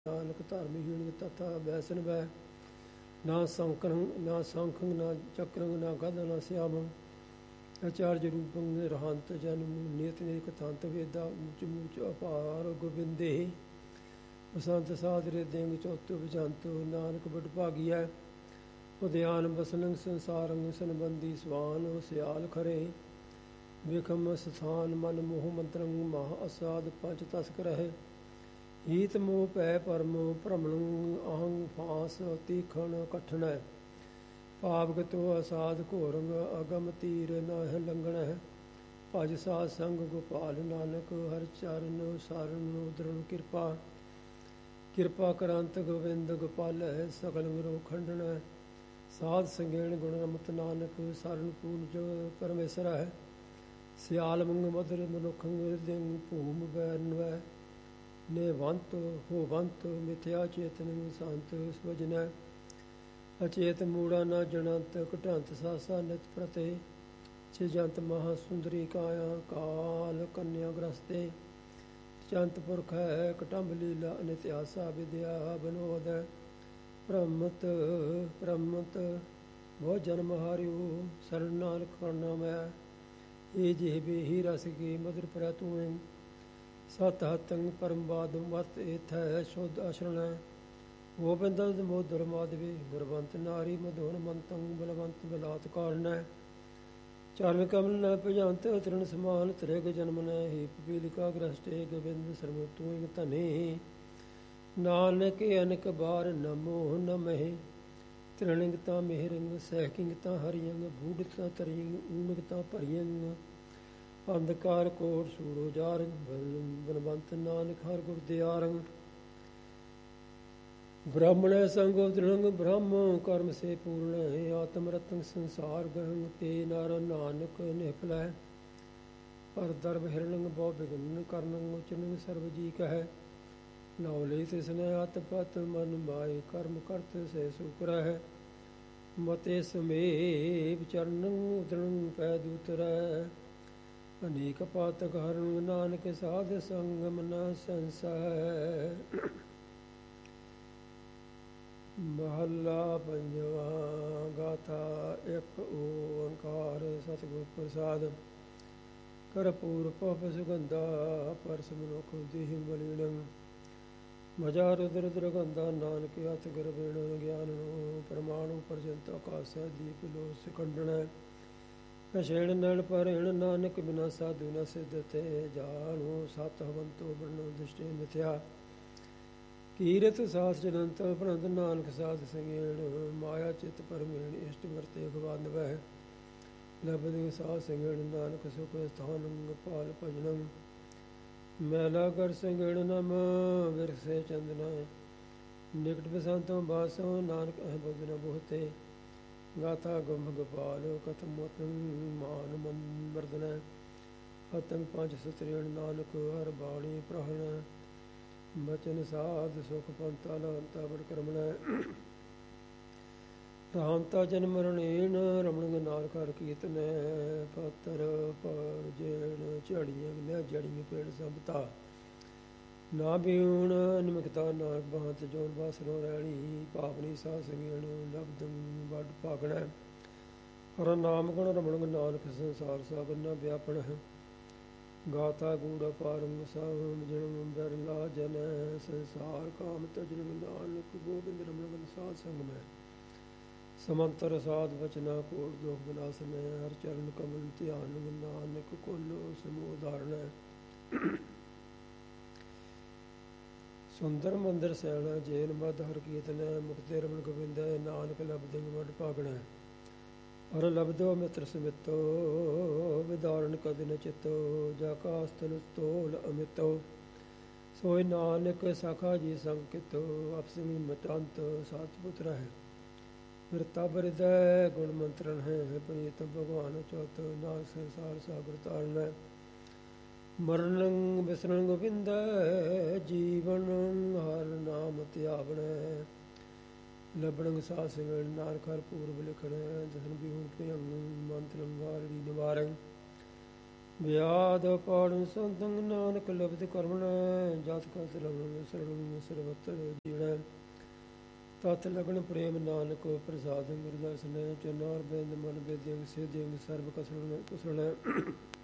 ਨਾਨਕ ਧਰਮਹੀਣ ਤਥਾ ਬੈਸਨ ਬੈ ਨਾ ਸੰਖੰ ਨਾ ਚੱਕਰੰ ਨਾ ਗਦ ਨਾ ਸਿਆਮੰ ਆਚਾਰਜ ਰੂਪੰ ਰਹਿੰਤ ਜਨਮ ਨੀਤ ਨੇਕ ਤੰਤ ਵੇਦਾ ਊਚ ਮੂਚ ਅਪਾਰ ਗੋਬਿੰਦੇ ਬਸੰਤ ਸਾਦਰੇ ਦੇਂਗ ਚੌਥ ਵਿਜੰਤ ਨਾਨਕ ਬੜ ਭਾਗੀਐ ਉਦਿਆਨ ਬਸਨੰ ਸੰਸਾਰੰ ਸੰਬੰਧੀ ਸਵਾਨ ਸਿਆਲ ਖਰੇ ਵਿਖਮ ਸਥਾਨ ਮਨ ਮੋਹ ਮੰਤਰੰ ਮਹਾ ਅਸਾਦ ਪੰਜ ਤਸਕ ਰਹੇ ਹੀਤ ਮੋਹ ਭੈ ਪਰਮ ਭ੍ਰਮਣੰ ਅਹੰ ਫਾਸ ਤੀਖਣ ਕਠਨੈ ਪਾਵਗਤੋ ਅਸਾਧ ਘੋਰੰਗ ਅਗਮ ਤੀਰ ਨਾਹ ਲੰਘਣੈ ਭਜ ਸਾਧ ਸੰਗ ਗੋਪਾਲ ਨਾਨਕ ਹਰਿ ਚਰਨ ਸਾਰਨ ਉਦਰਣ ਕਿਰਪਾ ਕਰੰਤ ਗੋਬਿੰਦ ਗੋਪਾਲੈ ਸਗਲ ਗੁਰੂ ਖੰਡਣੈ ਸਾਧ ਸੰਗੇਣ ਗੁਣ ਰਮਤ ਨਾਨਕ ਸਰਨ ਪੂਜ ਪਰਮੇਸ਼ਰ ਹੈ ਸਿਆਲ ਮੰਗ ਮਦਰ ਮਨੁਖੰ ਹਿਰਦਿ ਭੂਮ ਬੈਨਵੈ ਨਿਵੰਤ ਹੋਵੰਤ ਮਿਥਿਆ ਚੇਤਨ ਸੰਤ ਸਵਜਨੈ ਅਚੇਤ ਮੂੜਾ ਨਾ ਜਣੰਤ ਘਟੰਤ ਸਾਸਾ ਨਿਤ ਪ੍ਰਤੇ ਛਿਜੰਤ ਮਹਾ ਸੁੰਦਰੀ ਕਾਇਆ ਕਾਲ ਕੰਨਿਆ ਗ੍ਰਸਤੇ ਚੰਤ ਪੁਰਖ ਹੈ ਕਟੰਬ ਲੀਲਾ ਨਿਤਿਆਸਾ ਵਿਦਿਆ ਬਨੋਦ ਪ੍ਰਮਤ ਬਹੁ ਜਨਮ ਹਾਰਿਓ ਸਰਣ ਨਾਨਕ ਕਰਨਾ ਮੈਂ ਇਹ ਜਿਹੇ ਹੀ ਰਸ ਕੀ ਮਧੁਰ ਪ੍ਰੈ ਤੂੰ ਸਤ ਹਤੰ ਪਰਮ ਬਾਦ ਮਤ ਇਥੈ ਸ਼ੁੱਧ ਅਸ਼ਰਣੈ ਗੋਬਿੰਦ ਮੋਦਰ ਮਾਧਵੀ ਗੁਰਵੰਤ ਨਾਰੀ ਮਧੋਨ ਮੰਤੰ ਬਲਵੰਤ ਬਲਾਤ ਕਾਰਣੈ ਚਰਨ ਕਮਲ ਨ ਭਜੰਤ ਤ੍ਰਿਣ ਸਮਾਨ ਤ੍ਰਿਗ ਜਨਮਨੈ ਹੀ ਪਪੀਲਿਕਾ ਗ੍ਰਸਟੇ ਗੋਬਿੰਦ ਸਰਮ ਤੂੰ ਧਨੇ ਨਾਨਕ ਅਨਕ ਬਾਰ ਨਮੋ ਨਮਹਿ ਤ੍ਰਿਣਿੰਗ ਤਾਂ ਮਿਹਰਿੰਗ ਸਹਿਕਿੰਗ ਤਾਂ ਹਰਿਯੰਗ ਬੂਢ ਤਾਂ ਤਰਿਯੰਗ ਊਨਗ ਤਾਂ ਭਰਿਯੰਗ ਅੰਧਕਾਰ ਕੋਟ ਸੂਰੋ ਜਾਰੰਗ ਬਲਵੰਤ ਨਾਨਕ ਹਰ ਗੁਰ ਦਿਆਰੰਗ ਬ੍ਰਾਹਮਣੈ ਸੰਗੋ ਦ੍ਰਿੜੰਗ ਬ੍ਰਹਮ ਕਰਮ ਸੇ ਪੂਰਨ ਆਤਮ ਰਤਨ ਸੰਸਾਰ ਗਹੰ ਤੇ ਨਰ ਨਾਨਕ ਨਿਪਲੈ ਪਰ ਦਰਬ ਹਿਰਣੰਗ ਬਹੁ ਬਿਗਨ ਕਰਨੰ ਉਚਨੰ ਸਰਬ ਜੀ ਕਹੈ ਨੌਲੇ ਤਿਸਨੇ ਅਤ ਪਤ ਮਨ ਮਾਏ ਕਰਮ ਕਰਤ ਸੇ ਸੁਕਰਹਿ ਮਤੇ ਸਮੇ ਵਿਚਰਨੰ ਉਦਰੰ ਪੈ ਦੂਤਰੈ ਅਨੇਕ ਪਾਤਕ ਹਰਣ ਨਾਨਕ ਸਾਧ ਸੰਗਮ ਨ ਸੰਸੈ ਮਹੱਲਾ ਪੰਜਵਾ ਗਾਥਾ ਇੱਕ ਓੰਕਾਰ ਸਤਿਗੁਰ ਪ੍ਰਸਾਦ ਕਰਪੂਰ ਪਵ ਸੁਗੰਧਾ ਪਰਸ ਮਨੁਖ ਦੇਹਿ ਬਲੀਣੰ ਮਜਾ ਰੁਦਰ ਦੁਰਗੰਧਾ ਨਾਨਕ ਹੱਥ ਗਰਬੇਣ ਗਿਆਨ ਨੂੰ ਪ੍ਰਮਾਣੂ ਪਰਜੰਤ ਆਕਾਸ਼ੈ ਦੀਪ ਲੋ ਸਿਕੰਡਣੈ ਕਛੇਣ ਨਲ ਪਰੇਣ ਨਾਨਕ ਬਿਨਾ ਸਾਧੂ ਨ ਸਿੱਧਤੇ ਜਾਣੂ ਸਤ ਹਵੰਤੋ ਬਰਨ ਦ੍ਰਿਸ਼ਟੇ ਮਿਥਿਆ ਕੀਰਤ ਸਾਸ ਜਨੰਤ ਪ੍ਰੰਤ ਨਾਨਕ ਸਾਧ ਸੰਗੇਣ ਮਾਇਆ ਚਿਤ ਪਰਮੇਣ ਇਸ਼ਟ ਵਰਤੇ ਗਵਾਨ ਵਹਿ ਲਬਦੇ ਸਾਸ ਸੰਗੇਣ ਨਾਨਕ ਸੁਖ ਸਥਾਨੰ ਪਾਲ ਭਜਨੰ ਮੈਲਾ ਕਰ ਸੰਗੇਣ ਨਮ ਵਿਰਸੇ ਚੰਦਨਾ ਨਿਕਟ ਬਸੰਤੋਂ ਬਾਸੋ ਨਾਨਕ ਅਹ ਬਦਨ ਬਹੁਤੇ ਗਾਥਾ ਗੁੰਭ ਗੋਪਾਲ ਕਥਮ ਮੋਤੰ ਮਾਨ ਮਨ ਮਰਦਨੈ ਹਤੰ ਪੰਜ ਸਤਰੇਣ ਨਾਨਕ ਹਰ ਬਾਣੀ ਪ੍ਰਹਣ ਬਚਨ ਸਾਧ ਸੁਖ ਪੰਤਾ ਲਾਂਤਾ ਬੜ ਕਰਮਣੈ ਰਾਮਤਾ ਜਨਮ ਰਣੇਨ ਰਮਣ ਨਾਲ ਕਰ ਕੀਰਤਨੈ ਪਤਰ ਪਰ ਜੇਣ ਝੜੀਆਂ ਲੈ ਜੜੀਆਂ ਪੇੜ ਸੰਭਤਾ ਨਾ ਬਿਉਣ ਨਿਮਕਤਾ ਨਾਨਕ ਬਾਤ ਜੋਨ ਬਾਸਰੋ ਰਹਿਣੀ ਪਾਵਨੀ ਸਾਹ ਸੰਗੇਣ ਲਬਦੰ ਵੱਡ ਭਾਗਣੈ ਹਰ ਨਾਮ ਗੁਣ ਰਮਣ ਨਾਨਕ ਸੰਸਾਰ ਸਾਗਰ ਨ ਵਿਆਪਣ ਹੈ ਗਾਥਾ ਗੂੜਾ ਪਾਰੰਗ ਸਾਮ ਜਨਮ ਬਰਲਾ ਜਨ ਸੰਸਾਰ ਕਾਮ ਤਜਨ ਨਾਨਕ ਗੋਬਿੰਦ ਰਮਣ ਸਾਧ ਸੰਗ ਮੈਂ ਸਮੰਤਰ ਸਾਧ ਬਚਨਾ ਕੋਟ ਦੁਖ ਬਨਾਸਨੈ ਹਰ ਚਰਨ ਕਮਲ ਧਿਆਨ ਨਾਨਕ ਕੋਲੋ ਸਮੂਹ ਧਾਰਣੈ ਸੁੰਦਰ ਮੰਦਰ ਸੈਣਾ ਜੇਨ ਮਦ ਹਰ ਕੀਰਤਨੈ ਮੁਕਤੇ ਰਮਣ ਗੋਬਿੰਦੈ ਨਾਨਕ ਲਬਦਿ ਵਡ ਭਾਗਣੈ ਹਰ ਲਬਦੋ ਮਿਤਰ ਸਮਿਤੋ ਵਿਦਾਰਨ ਕਦ ਨ ਚਿਤੋ ਜਾ ਕਾਸਤਨ ਤੋਲ ਅਮਿਤੋ ਸੋਇ ਨਾਨਕ ਸਖਾ ਜੀ ਸੰਕਿਤੋ ਅਪਸਮੀ ਮਤੰਤ ਸਾਤ ਪੁੱਤਰ ਹੈ ਵਿਰਤਾ ਬਰਿਦੈ ਗੁਣ ਮੰਤਰਨ ਹੈ ਪ੍ਰੀਤ ਭਗਵਾਨ ਚੌਥ ਨਾਨਕ ਸੰਸਾਰ ਸਾਗਰ ਤਾਰਨੈ ਮਰਨੰ ਬਿਸਰਣ ਗੋਬਿੰਦੈ ਜੀਵਨ ਹਰ ਨਾਮ ਧਿਆਵਣੈ ਲਬਣੰ ਸਾਧ ਸੰਗੇਣ ਨਾਨਕ ਹਰ ਪੂਰਬ ਲਿਖਣੈ ਦਸਨ ਬਿਹੁ ਭਯੰ ਮੰਤਰੰ ਵਾਰੜੀ ਨਿਵਾਰੰ ਵਿਆਦ ਪਾੜਨ ਸੰਤੰਗ ਨਾਨਕ ਲਬਦ ਕਰਮਣ ਜਸ ਕਾ ਸਰਵਣ ਸਰਵਤਰ ਜੀੜੈ ਤਤ ਲਗਨ ਪ੍ਰੇਮ ਨਾਨਕ ਪ੍ਰਸਾਦ ਗੁਰਦਰਸ਼ਨ ਚਨਾਰ ਬੇਦ ਮਨ ਬੇਦਿ ਸੇ ਦੇਵ ਸਰਬ ਕਸਣ ਕੁਸਣ